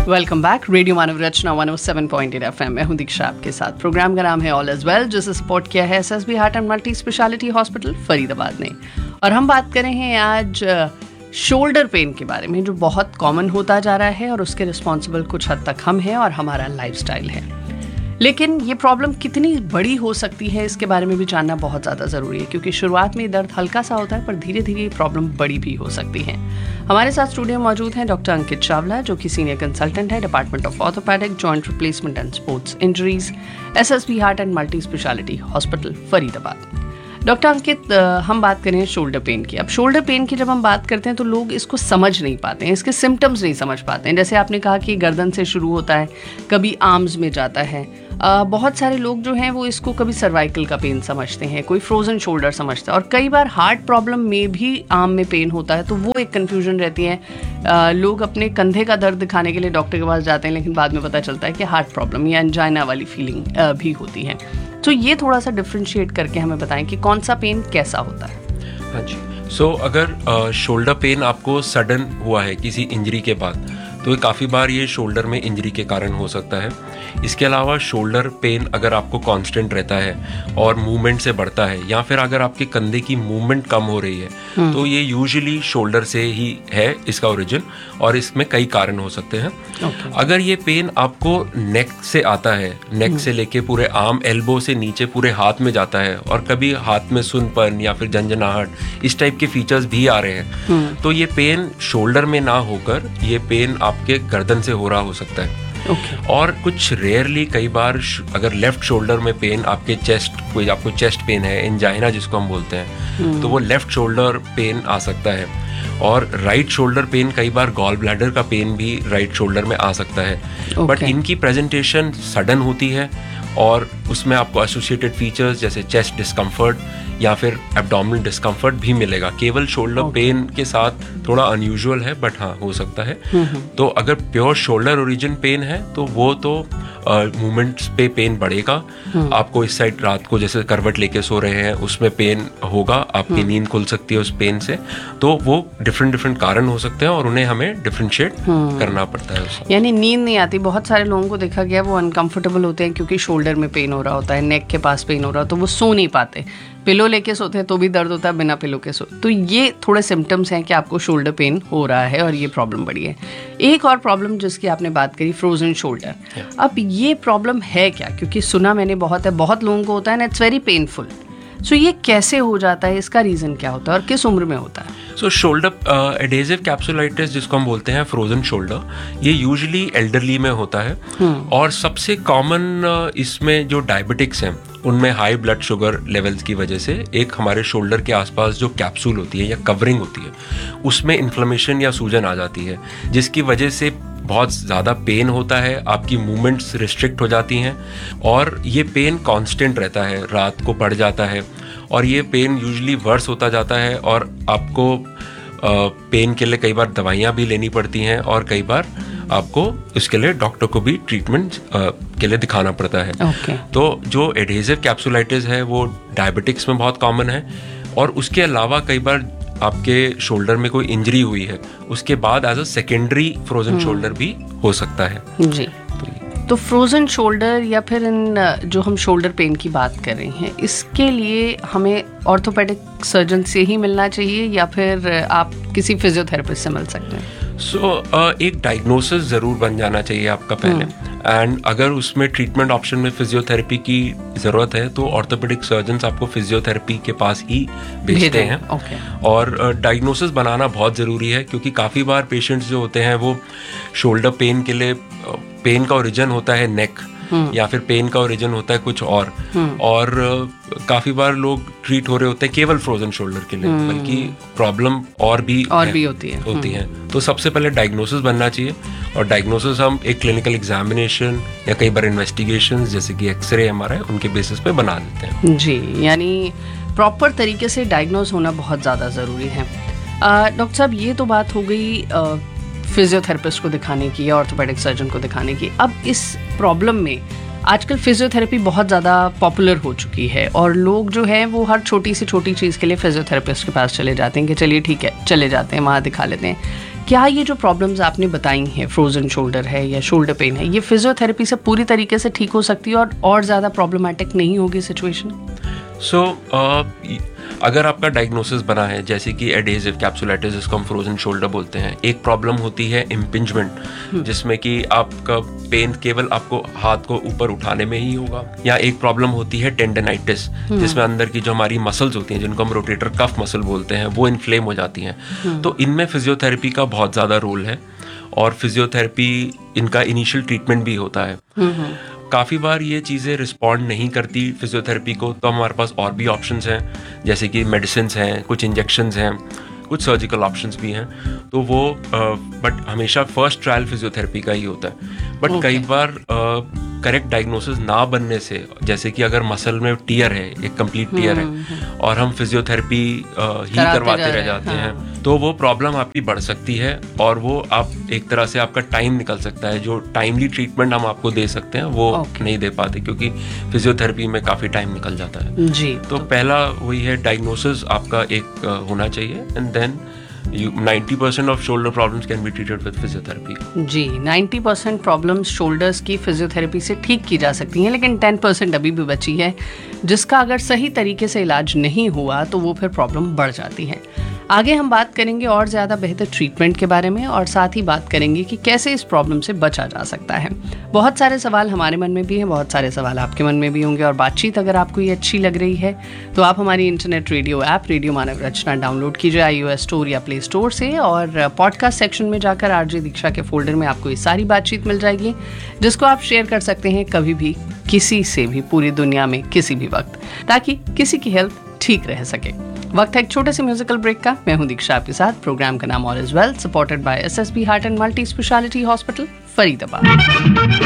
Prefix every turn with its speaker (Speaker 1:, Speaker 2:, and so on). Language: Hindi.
Speaker 1: Welcome back. रेडियो मानव रचना 107.8 FM। मैं हूं दीक्षा आपके साथ। प्रोग्राम का नाम है ऑल इज वेल, जिसे सपोर्ट किया है SSB heart and multi speciality hospital Faridabad ने। और हम बात कर रहे हैं आज शोल्डर पेन के बारे में, जो बहुत कॉमन होता जा रहा है और उसके रिस्पॉन्सिबल कुछ हद तक हम हैं और हमारा लाइफस्टाइल है। लेकिन ये प्रॉब्लम कितनी बड़ी हो सकती है, इसके बारे में भी जानना बहुत ज़्यादा ज़रूरी है, क्योंकि शुरुआत में दर्द हल्का सा होता है, पर धीरे धीरे ये प्रॉब्लम बड़ी भी हो सकती है। हमारे साथ स्टूडियो में मौजूद हैं डॉक्टर अंकित चावला, जो कि सीनियर कंसल्टेंट है department of orthopaedic, joint replacement and sports injuries, SSB heart and multi speciality hospital Faridabad. Doctor अंकित, हम बात करें शोल्डर पेन की। अब शोल्डर पेन की जब हम बात करते हैं तो लोग इसको समझ नहीं पाते हैं, इसके सिम्टम्स नहीं समझ पाते हैं। जैसे आपने कहा कि गर्दन से शुरू होता है, कभी आर्म्स में जाता है। बहुत सारे लोग जो हैं वो इसको कभी सर्वाइकल का पेन समझते हैं, कोई फ्रोजन शोल्डर समझता है, और कई बार हार्ट प्रॉब्लम में भी आर्म में पेन होता है, तो वो एक कन्फ्यूजन रहती है। लोग अपने कंधे का दर्द दिखाने के लिए डॉक्टर के पास जाते हैं, लेकिन बाद में पता चलता है कि हार्ट प्रॉब्लम या एंजाइना वाली फीलिंग भी होती है। तो ये थोड़ा सा डिफ्रेंशिएट करके हमें बताएं कि कौन सा पेन कैसा होता है।
Speaker 2: हाँ जी। सो अगर शोल्डर पेन आपको सडन हुआ है किसी इंजरी के बाद, तो काफ़ी बार ये शोल्डर में इंजरी के कारण हो सकता है। इसके अलावा शोल्डर पेन अगर आपको कांस्टेंट रहता है और मूवमेंट से बढ़ता है, या फिर अगर आपके कंधे की मूवमेंट कम हो रही है, तो ये यूजुअली शोल्डर से ही है इसका ओरिजिन, और इसमें कई कारण हो सकते हैं। अगर ये पेन आपको नेक से आता है, नेक से लेके पूरे आर्म, एल्बो से नीचे पूरे हाथ में जाता है, और कभी हाथ में सुनपन या फिर झंझनाहट, इस टाइप के फीचर्स भी आ रहे हैं, तो ये पेन शोल्डर में ना होकर ये पेन आपके गर्दन से हो रहा हो सकता है। और कुछ रेयरली कई बार अगर लेफ्ट शोल्डर में पेन आपके कोई आपको चेस्ट पेन है, एंजाइना जिसको हम बोलते हैं, तो वो लेफ्ट शोल्डर पेन आ सकता है। और राइट शोल्डर पेन, कई बार गॉल ब्लैडर का पेन भी राइट शोल्डर में आ सकता है। बट इनकी प्रेजेंटेशन सडन होती है, और उसमें आपको एसोसिएटेड फीचर्स जैसे चेस्ट डिस्कम्फर्ट या फिर एब्डोमिनल डिस्कम्फर्ट भी मिलेगा। केवल शोल्डर पेन के साथ थोड़ा अनयूजुअल है, बट हाँ हो सकता है। तो अगर प्योर शोल्डर ओरिजिन पेन है तो वो तो मूवमेंट्स पे पेन बढ़ेगा। आपको इस साइड रात को जैसे करवट लेके सो रहे हैं उसमें पेन होगा, आपकी नींद खुल सकती है उस पेन से। तो वो डिफरेंट कारण हो सकते हैं और उन्हें हमें डिफरेंशिएट करना पड़ता है उसमें।
Speaker 1: यानी नींद नहीं आती। बहुत सारे लोगों को देखा गया वो अनकंफर्टेबल होते हैं क्योंकि शोल्डर में पेन हो रहा होता है, नेक के पास पेन हो रहा, तो वो सो नहीं पाते। पिलो लेके सोते हैं तो भी दर्द होता है, बिना पिलो के सो। तो ये थोड़े सिम्टम्स हैं कि आपको शोल्डर पेन हो रहा है और ये प्रॉब्लम बड़ी है। एक और प्रॉब्लम जिसकी आपने बात करी, फ्रोजन शोल्डर। अब ये प्रॉब्लम है क्या? क्योंकि सुना मैंने बहुत है, बहुत लोगों को होता है ना, इट्स वेरी पेनफुल। सो ये कैसे हो जाता है, इसका रीज़न क्या होता है और किस उम्र में होता है?
Speaker 2: सो शोल्डर एडेसिव कैप्सुलाइटिस जिसको हम बोलते हैं, फ्रोजन शोल्डर, ये यूजुअली एल्डरली में होता है। और सबसे कॉमन इसमें जो डायबिटिक्स हैं उनमें हाई ब्लड शुगर लेवल्स की वजह से एक हमारे शोल्डर के आसपास जो कैप्सूल होती है या कवरिंग होती है, उसमें इन्फ्लेमेशन या सूजन आ जाती है, जिसकी वजह से बहुत ज़्यादा पेन होता है, आपकी मूवमेंट्स रिस्ट्रिक्ट हो जाती हैं, और ये पेन कांस्टेंट रहता है, रात को बढ़ जाता है, और ये पेन यूजुअली वर्स होता जाता है, और आपको पेन के लिए कई बार दवाइयाँ भी लेनी पड़ती हैं, और कई बार आपको इसके लिए डॉक्टर को भी ट्रीटमेंट के लिए दिखाना पड़ता है। तो जो एडेसिव कैप्सुलाइटिस है वो डायबिटिक्स में बहुत कॉमन है, और उसके अलावा कई बार आपके शोल्डर में कोई इंजरी हुई है उसके बाद as a secondary frozen shoulder भी हो सकता है
Speaker 1: जी। तो फ्रोजन शोल्डर या फिर इन जो हम शोल्डर पेन की बात कर रहे हैं, इसके लिए हमें ऑर्थोपेडिक सर्जन से ही मिलना चाहिए या फिर आप किसी फिजियोथेरेपिस्ट से मिल सकते हैं?
Speaker 2: एक डायग्नोसिस ज़रूर बन जाना चाहिए आपका पहले, एंड अगर उसमें ट्रीटमेंट ऑप्शन में फिजियोथेरेपी की ज़रूरत है तो ऑर्थोपेडिक सर्जन्स आपको फिजियोथेरेपी के पास ही भेजते हैं। और डायग्नोसिस बनाना बहुत ज़रूरी है, क्योंकि काफ़ी बार पेशेंट्स जो होते हैं वो शोल्डर पेन के लिए, पेन का ओरिजिन होता है नेक, या फिर पेन का ओरिजिन होता है कुछ और काफी बार लोग ट्रीट हो रहे होते हैं केवल फ्रोजन शोल्डर के लिए, बल्कि प्रॉब्लम और भी होती है। तो सबसे पहले डायग्नोसिस बनना चाहिए, और डायग्नोसिस हम एक क्लिनिकल एग्जामिनेशन या कई बार इन्वेस्टिगेशंस जैसे कि एक्सरे हमारा है उनके बेसिस पे बना देते हैं
Speaker 1: जी। यानी प्रॉपर तरीके से डायग्नोस होना बहुत ज़्यादा ज़रूरी है। डॉक्टर साहब, ये तो बात हो गई फिजियोथेरेपिस्ट को दिखाने की या ऑर्थोपेडिक सर्जन को दिखाने की। अब इस प्रॉब्लम में आजकल फिजियोथेरेपी बहुत ज़्यादा पॉपुलर हो चुकी है, और लोग जो हैं वो हर छोटी से छोटी चीज़ के लिए फिजियोथेरेपिस्ट के पास चले जाते हैं कि चलिए ठीक है चले जाते हैं, वहाँ दिखा लेते हैं। क्या ये जो प्रॉब्लम्स आपने बताई हैं, फ्रोजन शोल्डर है या शोल्डर पेन है, ये फिजियोथेरेपी से पूरी तरीके से ठीक हो सकती है और ज़्यादा प्रॉब्लमेटिक नहीं होगी सिचुएशन?
Speaker 2: अगर आपका डायग्नोसिस बना है जैसे कि एडेसिव कैप्सुलाइटिस, जिसको हम फ्रोजन शोल्डर बोलते हैं, एक प्रॉब्लम होती है इम्पिंजमेंट, जिसमें कि आपका पेन केवल आपको हाथ को ऊपर उठाने में ही होगा, या एक प्रॉब्लम होती है टेंडनाइटिस, जिसमें अंदर की जो हमारी मसल्स होती हैं, जिनको हम रोटेटर कफ मसल बोलते हैं, वो इन्फ्लेम हो जाती हैं। तो इनमें फिजियोथेरेपी का बहुत ज़्यादा रोल है, और फिजियोथेरेपी इनका इनिशियल ट्रीटमेंट भी होता है। काफ़ी बार ये चीज़ें रिस्पॉन्ड नहीं करती फिजियोथेरेपी को, तो हमारे पास और भी ऑप्शंस हैं, जैसे कि मेडिसिन्स हैं, कुछ इंजेक्शंस हैं, कुछ सर्जिकल ऑप्शंस भी हैं। तो वो बट हमेशा फर्स्ट ट्रायल फिजियोथेरेपी का ही होता है। बट कई बार करेक्ट डायग्नोसिस ना बनने से, जैसे कि अगर मसल में टीयर है, एक कंप्लीट टीयर है, और हम फिजियोथेरेपी ही करवाते रह जाते हैं, तो वो प्रॉब्लम आपकी बढ़ सकती है, और वो आप एक तरह से आपका टाइम निकल सकता है। जो टाइमली ट्रीटमेंट हम आपको दे सकते हैं वो नहीं दे पाते, क्योंकि फिजियोथेरेपी में काफ़ी टाइम निकल जाता है
Speaker 1: जी।
Speaker 2: तो पहला वही है, डायग्नोसिस आपका एक होना चाहिए, and then 90% off shoulder problems can be treated with physiotherapy.
Speaker 1: Ji, 90% problems shoulders की फिजियोथेरेपी से ठीक की जा सकती हैं, लेकिन 10% अभी भी बची है, जिसका अगर सही तरीके से इलाज नहीं हुआ तो वो फिर प्रॉब्लम बढ़ जाती है। आगे हम बात करेंगे और ज़्यादा बेहतर ट्रीटमेंट के बारे में, और साथ ही बात करेंगे कि कैसे इस प्रॉब्लम से बचा जा सकता है। बहुत सारे सवाल हमारे मन में भी हैं, बहुत सारे सवाल आपके मन में भी होंगे, और बातचीत अगर आपको ये अच्छी लग रही है तो आप हमारी इंटरनेट रेडियो ऐप रेडियो मानव रचना डाउनलोड कीजिए iOS स्टोर या प्ले स्टोर से, और पॉडकास्ट सेक्शन में जाकर आरजे दीक्षा के फोल्डर में आपको ये सारी बातचीत मिल जाएगी, जिसको आप शेयर कर सकते हैं कभी भी, किसी से भी, पूरी दुनिया में किसी भी वक्त, ताकि किसी की हेल्थ ठीक रह सके। वक्त है एक छोटे से म्यूजिकल ब्रेक का। मैं हूं दीक्षा आपके साथ। प्रोग्राम का नाम all is well, supported by SSB heart and multi speciality hospital, Faridabad.